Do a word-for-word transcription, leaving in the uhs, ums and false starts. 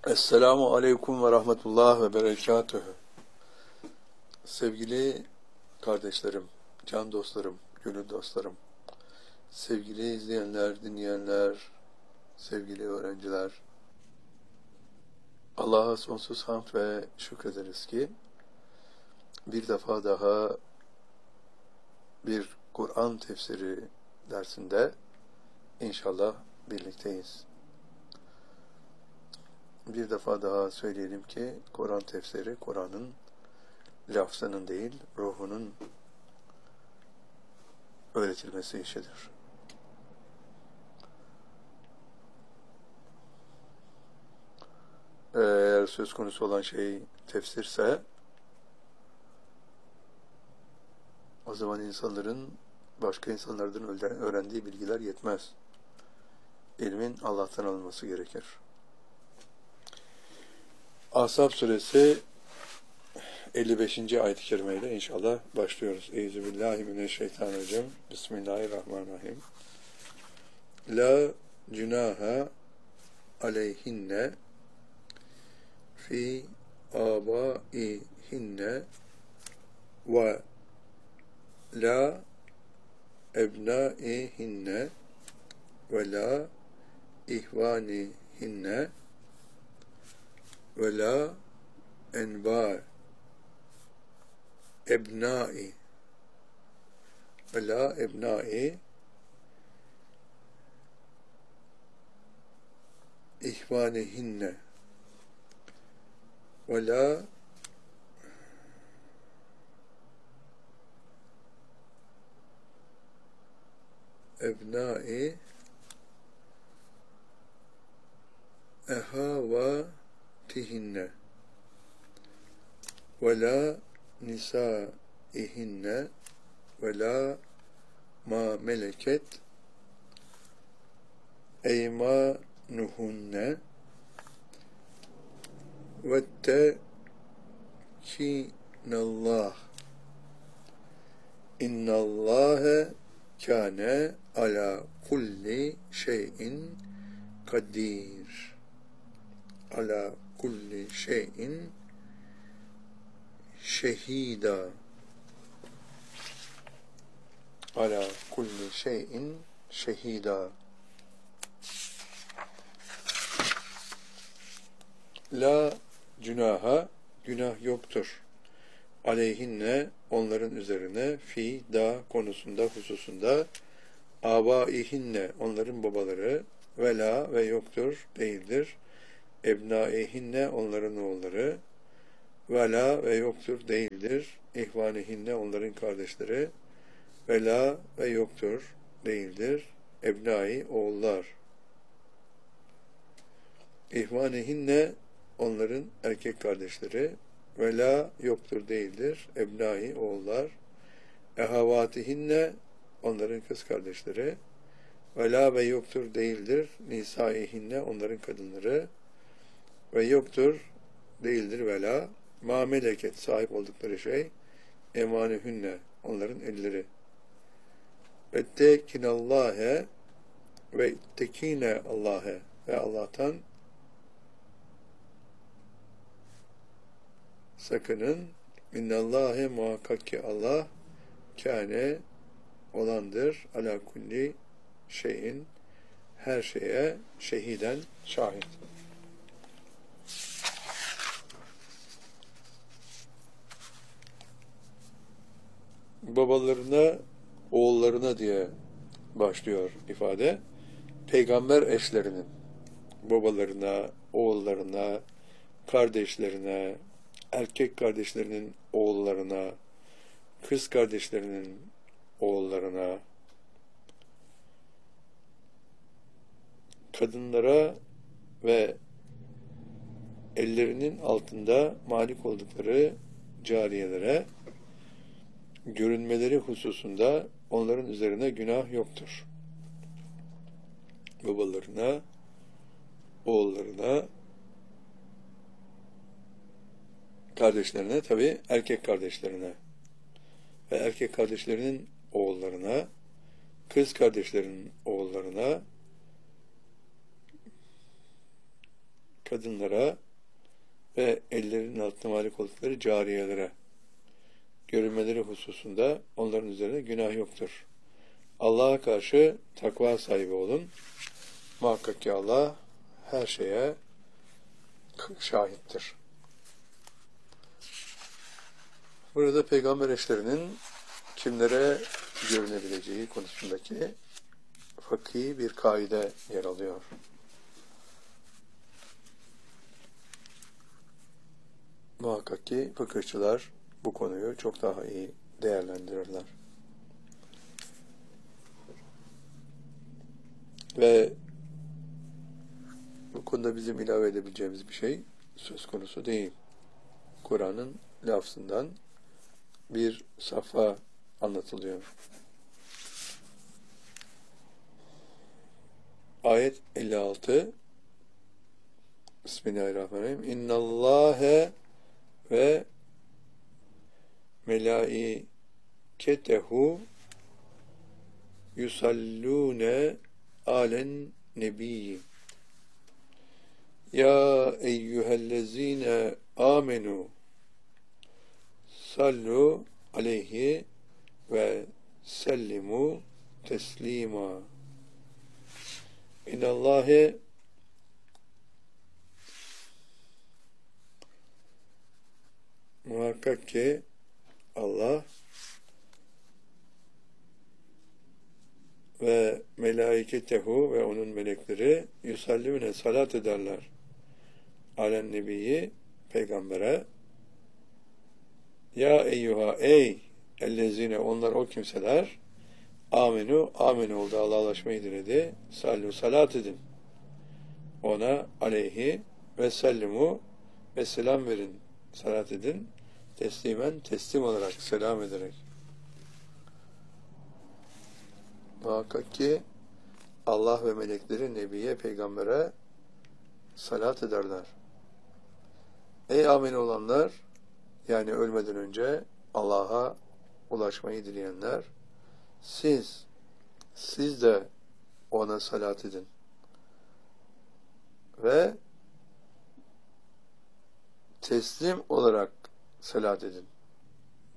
Esselamu Aleyküm ve Rahmetullah ve Berekatühü. Sevgili kardeşlerim, can dostlarım, gönül dostlarım, sevgili izleyenler, dinleyenler, sevgili öğrenciler, Allah'a sonsuz hamd ve şükrederiz ki bir defa daha bir Kur'an tefsiri dersinde inşallah birlikteyiz. Bir defa daha söyleyelim ki Kur'an tefsiri, Kur'an'ın lafzının değil, ruhunun öğretilmesi işidir. Eğer söz konusu olan şey tefsirse, o zaman insanların, başka insanlardan öğrendiği bilgiler yetmez. İlmin Allah'tan alınması gerekir. Ahzab suresi elli beşinci ayet-i kerimeyle inşallah başlıyoruz. Euzubillahimineşşeytanirracim. Bismillahirrahmanirrahim. La cunaha aleyhinne fi abaihinne ve la ebnaihinne ve la ihvanihinne ve la enba ebnai ve la ebnai ihvanihinne ve la ebnai ehavatihinne ve la nisaihinne ve la ma meleket eymanuhunne ve tekinallah innallâhe kâne ala kulli şeyin kadir ala kulli şeyin şehida ala kulli şeyin şehida. La günaha, günah yoktur. Aleyhinne, onların üzerine, fi, da konusunda, hususunda, abaihinne, onların babaları, ve la ve yoktur, değildir. Ebnaihinne, onların oğulları, ve la ve yoktur, değildir. İhvanihinne, onların kardeşleri, ve la ve yoktur, değildir. Ebnai, oğullar. İhvanihinne, onların erkek kardeşleri, ve la yoktur, değildir. Ebnai, oğullar. Ehavatihinne, onların kız kardeşleri, ve la ve yoktur, değildir. Nisaihinne, onların kadınları, ve yoktur, değildir. Ve la ma meleket, sahip oldukları şey, emanihünne, onların elleri. Ve tekinallâhe ve tekine Allah'e, ve Allah'tan sakının. İnnallâhe, muhakkak ki Allah, kâne, olandır, ala kulli şeyin, her şeye şehiden şahit. Babalarına, oğullarına diye başlıyor ifade. Peygamber eşlerinin babalarına, oğullarına, kardeşlerine, erkek kardeşlerinin oğullarına, kız kardeşlerinin oğullarına, kadınlara ve ellerinin altında malik oldukları cariyelere görünmeleri hususunda onların üzerine günah yoktur. Babalarına, oğullarına, kardeşlerine, tabi erkek kardeşlerine ve erkek kardeşlerinin oğullarına, kız kardeşlerinin oğullarına, kadınlara ve ellerinin altına malik oldukları cariyelere görünmeleri hususunda onların üzerine günah yoktur. Allah'a karşı takva sahibi olun. Muhakkak ki Allah her şeye şahittir. Burada peygamber eşlerinin kimlere görünebileceği konusundaki fıkhi bir kaide yer alıyor. Muhakkak ki fıkıhçılar bu konuyu çok daha iyi değerlendirirler. Ve bu konuda bizim ilave edebileceğimiz bir şey söz konusu değil. Kur'an'ın lafzından bir safha anlatılıyor. Ayet elli altı Bismillahirrahmanirrahim. İnnallâhe ve melâiketehu yusallûne alen nebiyyi. Ya eyyühellezîne âmenû sallu aleyhi ve sellimu teslima. İnnallâhe muhakkak ki Allah ve melaiketehu ve onun melekleri yusallivne salat ederler. Alen nebiyyi peygambere. Ya eyyuha ey ellezine onlar o kimseler amenu amin oldu Allah'laşmayı diledi. Sallu salat edin. Ona aleyhi ve sellimu ve selam verin. Salat edin. Teslimen teslim olarak selam ederek. Muhakkak ki Allah ve melekleri Nebiye, peygambere salat ederler. Ey amin olanlar, yani ölmeden önce Allah'a ulaşmayı dileyenler, siz, siz de ona salat edin. Ve teslim olarak salat edin.